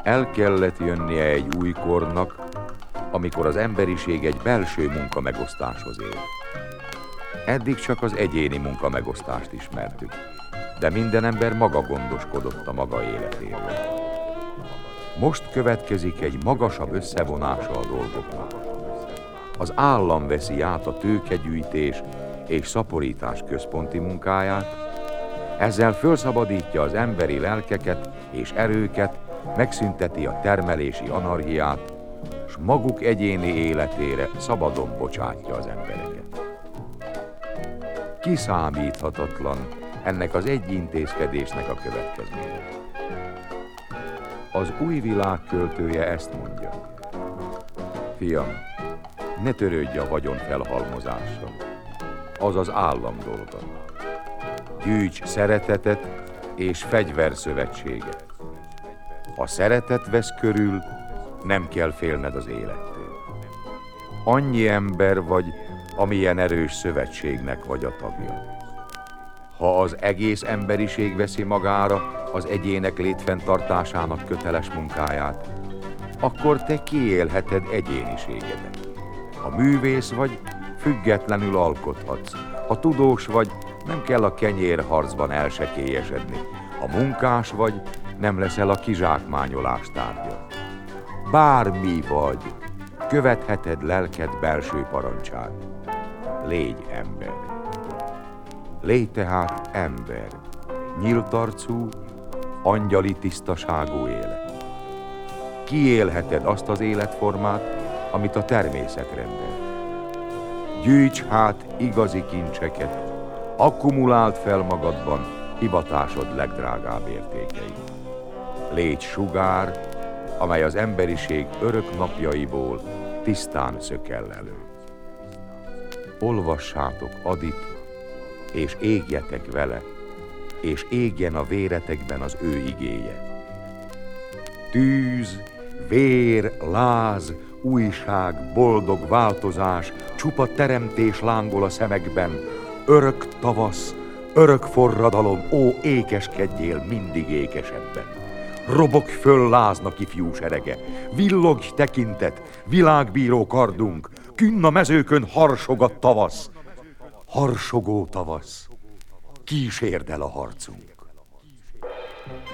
El kellett jönnie egy új kornak, amikor az emberiség egy belső munkamegosztáshoz ér. Eddig csak az egyéni munkamegosztást ismertük, de minden ember maga gondoskodott a maga életéről. Most következik egy magasabb összevonása a dolgoknak. Az állam veszi át a tőkegyűjtés és szaporítás központi munkáját, ezzel fölszabadítja az emberi lelkeket és erőket, megszünteti a termelési anarchiát, s maguk egyéni életére szabadon bocsátja az embereket. Kiszámíthatatlan ennek az egy intézkedésnek a következménye. Az új világ költője ezt mondja: fiam, ne törődj a vagyon felhalmozással, az az állam dolga. Gyűjts szeretetet és fegyverszövetséget. Ha szeretet vesz körül, nem kell félned az élettől. Annyi ember vagy, amilyen erős szövetségnek vagy a tagja. Ha az egész emberiség veszi magára az egyének létfenntartásának köteles munkáját, akkor te kiélheted egyéniségedet. Ha művész vagy, függetlenül alkothatsz. Ha tudós vagy, nem kell a kenyérharcban elsekélyesedni. Ha munkás vagy, nem leszel a kizsákmányolás tárgya. Bármi vagy, követheted lelked belső parancsát. Légy ember. Légy tehát ember, nyílt arcú, angyali tisztaságú élet. Kiélheted azt az életformát, amit a természet rendel. Gyűjts hát igazi kincseket, akkumuláld fel magadban hivatásod legdrágább értékeit. Légy sugár, amely az emberiség örök napjaiból tisztán szökell elő. Olvassátok Adit, és égjetek vele, és égjen a véretekben az ő igéje. Tűz, vér, láz, újság, boldog változás, csupa teremtés lángol a szemekben, örök tavasz, örök forradalom, ó, ékeskedjél mindig ékesebben. Robogj föl láznak ifjú serege, villogj tekintet, világbíró kardunk, künn a mezőkön harsog a tavasz. Harsogó tavasz, kísérd el a harcunk.